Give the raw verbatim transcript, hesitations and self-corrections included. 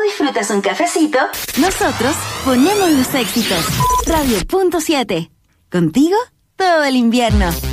disfrutas un cafecito, nosotros ponemos los éxitos. Radio punto siete. Contigo todo el invierno.